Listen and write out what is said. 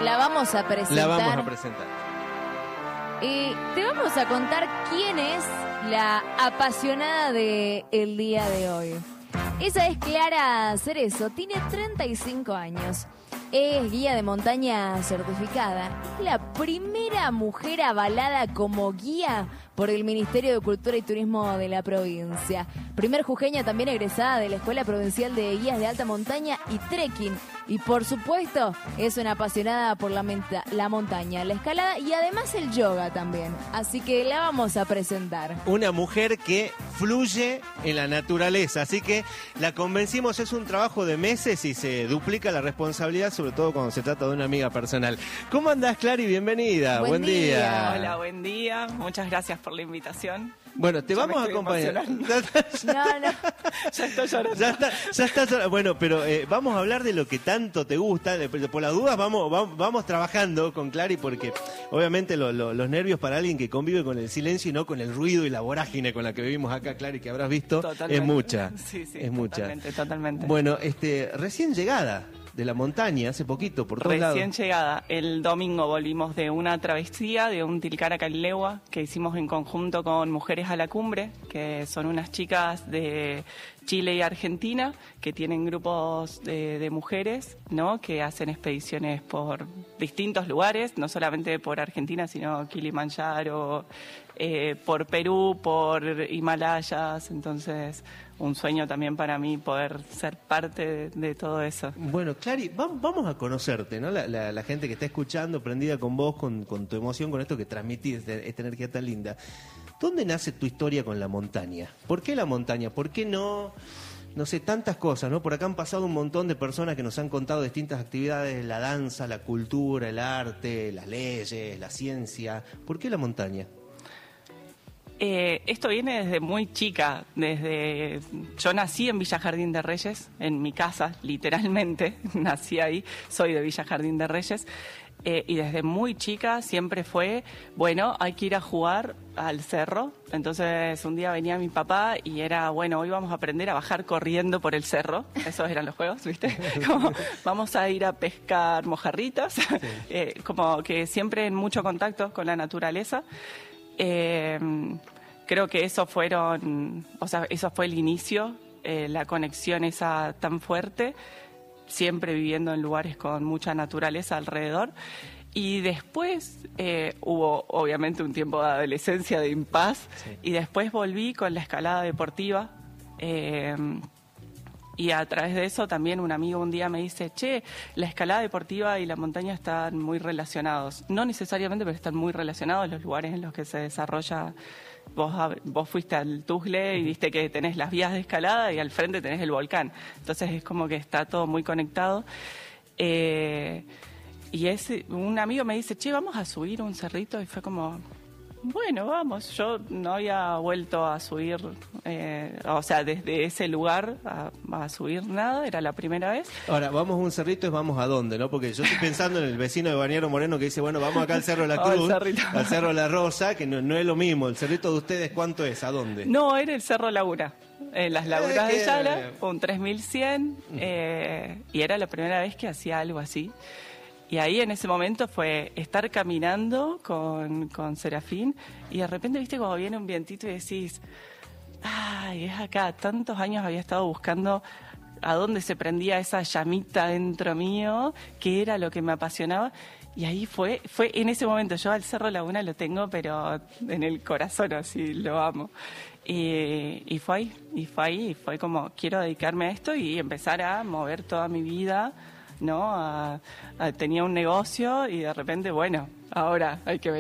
La vamos a presentar. La vamos a presentar. Te vamos a contar quién es la apasionada del día de hoy. Esa es Clara Cerezo, tiene 35 años. Es guía de montaña certificada. Es la primera mujer avalada como guía por el Ministerio de Cultura y Turismo de la provincia. Primer jujeña también egresada de la Escuela Provincial de Guías de Alta Montaña y Trekking. Y por supuesto, es una apasionada por la montaña, la escalada y además el yoga también. Así que la vamos a presentar. Una mujer que fluye en la naturaleza, así que la convencimos, es un trabajo de meses y se duplica la responsabilidad, sobre todo cuando se trata de una amiga personal. ¿Cómo andás, Clary? Bienvenida. Buen día. Hola, buen día. Muchas gracias por la invitación. Bueno, te vamos a acompañar. No. Ya estoy llorando. Ya está. Bueno, pero vamos a hablar de lo que tanto te gusta. Por las dudas vamos trabajando con Clary, porque obviamente los nervios para alguien que convive con el silencio y no con el ruido y la vorágine con la que vivimos acá, Clary, que habrás visto, Totalmente. es mucha. Sí, es mucha. Totalmente. Bueno, recién llegada de la montaña, hace poquito, por todos lados. Recién llegada. El domingo volvimos de una travesía, de un Tilcara Calilegua, que hicimos en conjunto con Mujeres a la Cumbre, que son unas chicas de Chile y Argentina, que tienen grupos de mujeres, ¿no? Que hacen expediciones por distintos lugares, no solamente por Argentina, sino Kilimanjaro, por Perú, por Himalayas. Entonces, un sueño también para mí poder ser parte de todo eso. Bueno, Clary, vamos a conocerte, ¿no? La gente que está escuchando, prendida con vos, con tu emoción, con esto que transmitís, esta energía tan linda. ¿Dónde nace tu historia con la montaña? ¿Por qué la montaña? ¿Por qué no sé, tantas cosas, ¿no? Por acá han pasado un montón de personas que nos han contado distintas actividades, la danza, la cultura, el arte, las leyes, la ciencia. ¿Por qué la montaña? Esto viene desde muy chica, yo nací en Villa Jardín de Reyes, en mi casa, literalmente, nací ahí, soy de Villa Jardín de Reyes, y desde muy chica siempre fue, bueno, hay que ir a jugar al cerro. Entonces un día venía mi papá y era, bueno, hoy vamos a aprender a bajar corriendo por el cerro, esos eran los juegos, ¿viste? Como, vamos a ir a pescar mojarritas, sí. Como que siempre en mucho contacto con la naturaleza. Creo que eso fue el inicio, la conexión esa tan fuerte, siempre viviendo en lugares con mucha naturaleza alrededor. Y después hubo obviamente un tiempo de adolescencia, de impas, sí. Y después volví con la escalada deportiva. Y a través de eso también un amigo un día me dice, che, la escalada deportiva y la montaña están muy relacionados. No necesariamente, pero están muy relacionados los lugares en los que se desarrolla. Vos fuiste al Tuzle y viste que tenés las vías de escalada y al frente tenés el volcán. Entonces es como que está todo muy conectado. Y un amigo me dice, che, vamos a subir un cerrito, y fue como... Bueno, vamos, yo no había vuelto a subir, desde ese lugar a subir nada, era la primera vez. Ahora, vamos a un cerrito, ¿vamos a dónde, no? Porque yo estoy pensando en el vecino de Bañero Moreno que dice, bueno, vamos acá al Cerro de la Cruz, al Cerro de la Rosa, que no es lo mismo. ¿El cerrito de ustedes cuánto es? ¿A dónde? No, era el Cerro Laguna, en las lagunas de Yala, un 3100, y era la primera vez que hacía algo así. Y ahí en ese momento fue estar caminando con Serafín y de repente, viste, como viene un vientito y decís, ay, es acá, tantos años había estado buscando a dónde se prendía esa llamita dentro mío, que era lo que me apasionaba. Y ahí fue en ese momento, yo al Cerro Laguna lo tengo, pero en el corazón, así, lo amo. Y fue ahí, y fue como, quiero dedicarme a esto y empezar a mover toda mi vida, ¿no? Tenía un negocio y de repente, bueno, ahora hay que